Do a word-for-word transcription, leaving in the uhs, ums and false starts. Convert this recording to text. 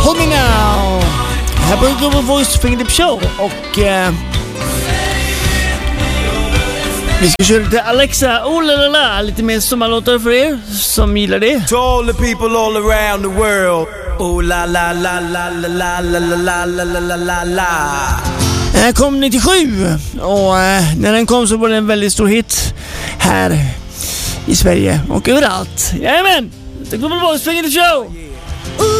Hold Me Now. Här på Global Voice Fingertip Show. Och eh, vi ska köra lite Alexa, oh la la la. Lite mer sommarlåtar för er som gillar det. To all the people all around the world. Oh la la la la la la la la la la la la. Den kom nittiosju och eh, när den kom så var det en väldigt stor hit här i Sverige och överallt. Jajamän! The Global Voice Fingertip Show!